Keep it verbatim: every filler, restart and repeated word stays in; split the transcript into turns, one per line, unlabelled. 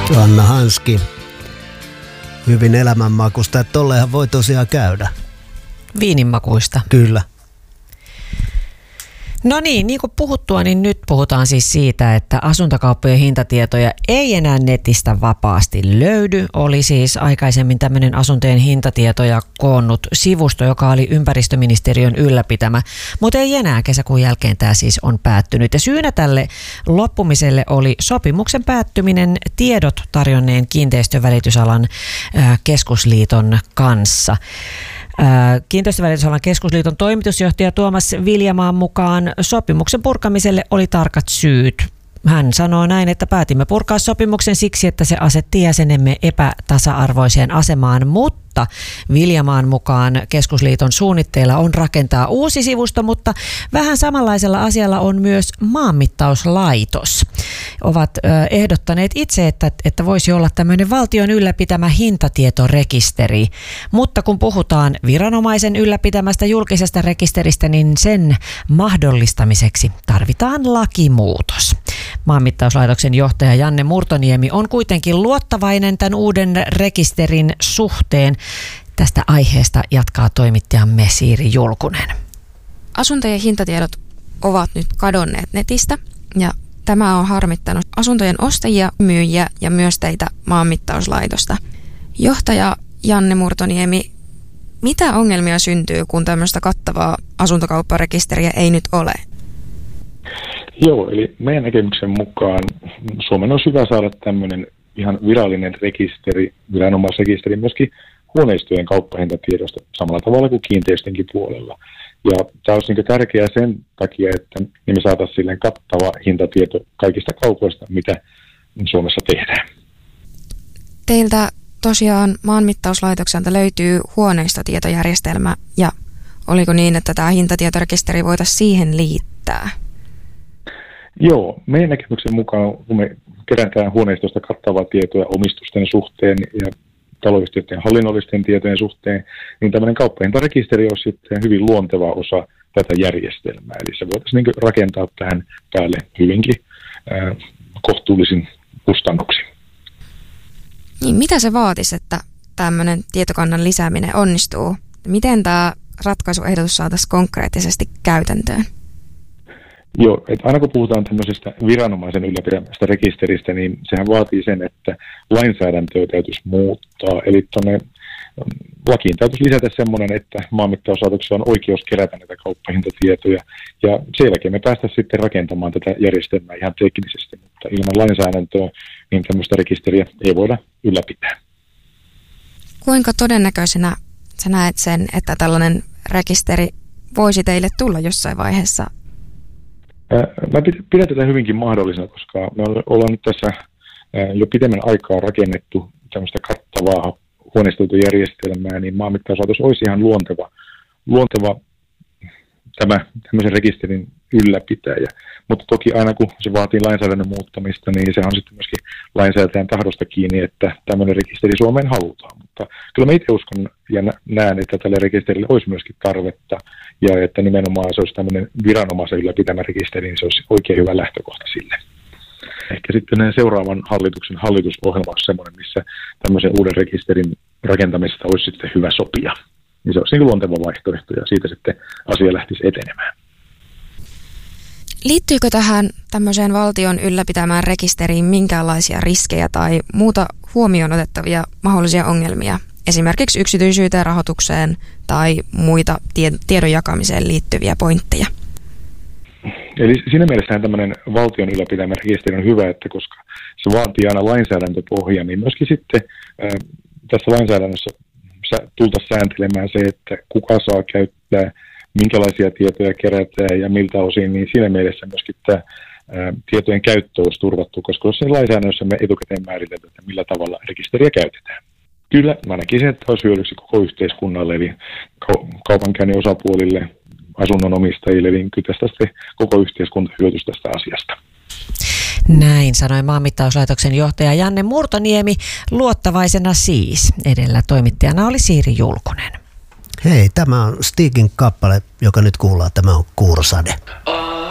Anna Hanski. Hyvin elämänmakuista, että tollehan voi tosiaan käydä.
Viininmakuista.
Kyllä.
No niin, niin kuin puhuttua, niin nyt puhutaan siis siitä, että asuntokauppojen hintatietoja ei enää netistä vapaasti löydy. Oli siis aikaisemmin tämmöinen asuntojen hintatietoja koonnut sivusto, joka oli ympäristöministeriön ylläpitämä, mutta ei enää. Kesäkuun jälkeen tämä siis on päättynyt. Ja syynä tälle loppumiselle oli sopimuksen päättyminen tiedot tarjonneen kiinteistövälitysalan keskusliiton kanssa. Kiinteistövälitysalan keskusliiton toimitusjohtaja Tuomas Viljamaan mukaan sopimuksen purkamiselle oli tarkat syyt. Hän sanoo näin, että päätimme purkaa sopimuksen siksi, että se asetti jäsenemme epätasa-arvoiseen asemaan, mutta Viljamaan mukaan keskusliiton suunnitteilla on rakentaa uusi sivusto, mutta vähän samanlaisella asialla on myös maanmittauslaitos. Ovat ö, ehdottaneet itse, että, että voisi olla tämmöinen valtion ylläpitämä hintatietorekisteri, mutta kun puhutaan viranomaisen ylläpitämästä julkisesta rekisteristä, niin sen mahdollistamiseksi tarvitaan lakimuutos. Maanmittauslaitoksen johtaja Janne Murtoniemi on kuitenkin luottavainen tämän uuden rekisterin suhteen. Tästä aiheesta jatkaa toimittajamme Siiri Julkunen.
Asuntojen hintatiedot ovat nyt kadonneet netistä ja tämä on harmittanut asuntojen ostajia, myyjiä ja myös teitä maanmittauslaitosta. Johtaja Janne Murtoniemi, mitä ongelmia syntyy, kun tämmöistä kattavaa asuntokaupparekisteriä ei nyt ole?
Joo, eli meidän näkemyksen mukaan Suomen on hyvä saada tämmöinen ihan virallinen rekisteri, viranomaisrekisteri myöskin huoneistojen kauppahintatiedosta samalla tavalla kuin kiinteistönkin puolella. Ja tämä olisi niin tärkeää sen takia, että niin me saataisiin silleen kattava hintatieto kaikista kaupoista, mitä Suomessa tehdään.
Teiltä tosiaan maanmittauslaitokselta löytyy huoneistotietojärjestelmä, ja oliko niin, että tämä hintatietorekisteri voitaisiin siihen liittää?
Joo, meidän näkemyksen mukaan, kun me kerätään huoneistosta kattavaa tietoa omistusten suhteen ja taloyhtiöiden hallinnollisten tietojen suhteen, niin tämmöinen kauppahintarekisteri on sitten hyvin luonteva osa tätä järjestelmää. Eli se voitaisiin niin rakentaa tähän päälle hyvinkin äh, kohtuullisin kustannuksin.
Niin, mitä se vaatisi, että tämmöinen tietokannan lisääminen onnistuu? Miten tämä ratkaisuehdotus saataisiin konkreettisesti käytäntöön?
Joo, että aina kun puhutaan tämmöisestä viranomaisen ylläpitämästä rekisteristä, niin sehän vaatii sen, että lainsäädäntöä täytyisi muuttaa. Eli tuonne lakiin täytyisi lisätä semmoinen, että maanmittauslaitoksella on oikeus kerätä näitä kauppahintatietoja. Ja sen jälkeen me päästäisiin sitten rakentamaan tätä järjestelmää ihan teknisesti, mutta ilman lainsäädäntöä niin tämmöistä rekisteriä ei voida ylläpitää.
Kuinka todennäköisenä sä näet sen, että tällainen rekisteri voisi teille tulla jossain vaiheessa?
Mä pidän tätä hyvinkin mahdollisena, koska me ollaan nyt tässä jo pidemmän aikaa rakennettu tämmöistä kattavaa huoneistoitojärjestelmää, niin maanmittauslaitos olisi ihan luonteva, luonteva tämä tämmöisen rekisterin ylläpitäjä. Mutta toki aina kun se vaatii lainsäädännön muuttamista, niin se on sitten myöskin lainsäätäjän tahdosta kiinni, että tämmöinen rekisteri Suomeen halutaan. Mutta kyllä mä itse uskon ja näen, että tälle rekisterille olisi myöskin tarvetta ja että nimenomaan se olisi tämmöinen viranomaisen ylläpitämä rekisteri, niin se olisi oikein hyvä lähtökohta sille. Ehkä sitten seuraavan hallituksen hallitusohjelma olisi semmoinen, missä tämmöisen uuden rekisterin rakentamisesta olisi sitten hyvä sopia. Niin se olisi niin luonteva vaihtoehto ja siitä sitten asia lähtisi etenemään.
Liittyykö tähän tämmöiseen valtion ylläpitämään rekisteriin minkäänlaisia riskejä tai muuta huomioon otettavia mahdollisia ongelmia, esimerkiksi yksityisyyteen, rahoitukseen tai muita tie- tiedon jakamiseen liittyviä pointteja?
Eli siinä mielessä tämmöinen valtion ylläpitämä rekisteri on hyvä, että koska se vaatii aina lainsäädäntöpohja, niin myöskin sitten ää, tässä lainsäädännössä tultaisiin sääntelemään se, että kuka saa käyttää, minkälaisia tietoja kerätään ja miltä osin, niin siinä mielessä myöskin tämä ää, tietojen käyttö olisi turvattu, koska jos lainsäädännössä me etukäteen määritellään, että millä tavalla rekisteriä käytetään. Kyllä, mä näkisin, että olisi hyödyksi koko yhteiskunnalle, eli kaupankäynnin osapuolille, asunnonomistajille, niin kyllä tästä sitten koko yhteiskunta hyötyisi tästä asiasta.
Näin sanoi maanmittauslaitoksen johtaja Janne Murtoniemi, luottavaisena siis. Edellä toimittajana oli Siiri Julkunen.
Hei, tämä on Stigin kappale, joka nyt kuullaan. Tämä on Kuurosade.